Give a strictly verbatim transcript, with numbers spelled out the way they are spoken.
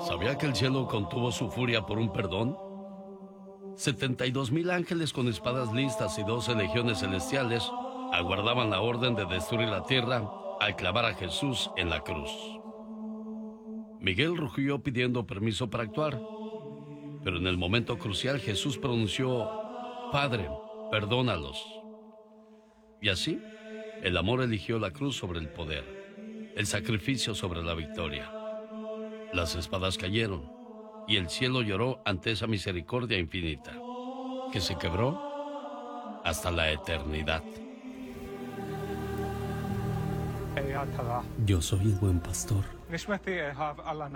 ¿Sabía que el cielo contuvo su furia por un perdón? setenta y dos mil ángeles con espadas listas y doce legiones celestiales aguardaban la orden de destruir la tierra al clavar a Jesús en la cruz. Miguel rugió pidiendo permiso para actuar, pero en el momento crucial Jesús pronunció: Padre, perdónalos. Y así, el amor eligió la cruz sobre el poder, el sacrificio sobre la victoria. Las espadas cayeron y el cielo lloró ante esa misericordia infinita, que se quebró hasta la eternidad. Yo soy el buen pastor.